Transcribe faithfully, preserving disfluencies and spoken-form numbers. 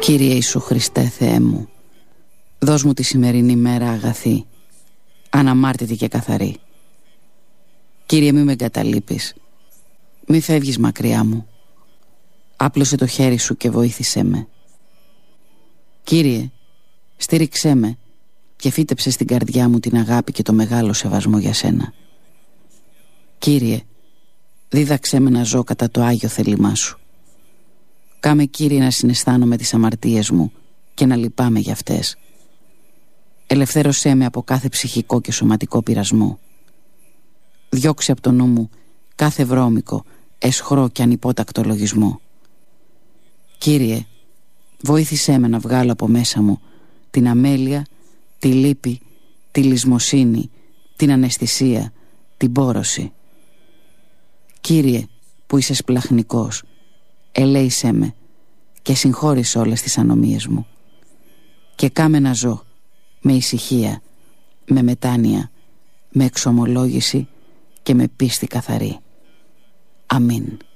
Κύριε Ιησού Χριστέ Θεέ μου, δώσ' μου τη σημερινή μέρα αγαθή, αναμάρτητη και καθαρή. Κύριε, μη με εγκαταλείπεις, μη φεύγεις μακριά μου. Άπλωσε το χέρι σου και βοήθησέ με. Κύριε, στήριξέ με και φύτεψε στην καρδιά μου την αγάπη και το μεγάλο σεβασμό για σένα. Κύριε, δίδαξέ με να ζω κατά το Άγιο θέλημά σου. Κάμε, Κύριε, να συναισθάνομαι τις αμαρτίες μου και να λυπάμαι για αυτές. Ελευθέρωσέ με από κάθε ψυχικό και σωματικό πειρασμό. Διώξε από το νου μου κάθε βρώμικο, αισχρό και ανυπότακτο λογισμό. Κύριε, βοήθησέ με να βγάλω από μέσα μου την αμέλεια, τη λύπη, τη λησμοσύνη, την αναισθησία, την πόρωση. Κύριε, που είσαι σπλαχνικός, ελέησέ με και συγχώρησε όλες τις ανομίες μου και κάμε να ζω με ησυχία, με μετάνοια, με εξομολόγηση και με πίστη καθαρή. Αμήν.